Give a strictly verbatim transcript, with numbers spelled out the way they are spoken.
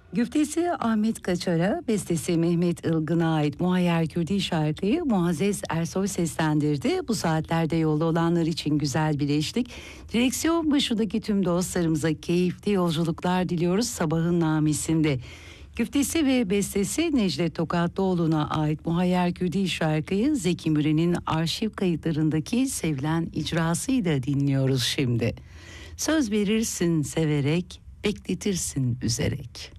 Güftesi Ahmet Kaçar'a, bestesi Mehmet Ilgın'a ait Muayyer Kürdi şarkıyı Muazzez Ersoy seslendirdi. Bu saatlerde yolda olanlar için güzel bir eşlik. Direksiyon başındaki tüm dostlarımıza keyifli yolculuklar diliyoruz sabahın namisinde. Güftesi ve bestesi Necdet Tokatlıoğlu'na ait Muayyer Kürdi şarkıyı Zeki Müren'in arşiv kayıtlarındaki sevilen icrasıyla dinliyoruz şimdi. Söz verirsin severek, bekletirsin üzerek.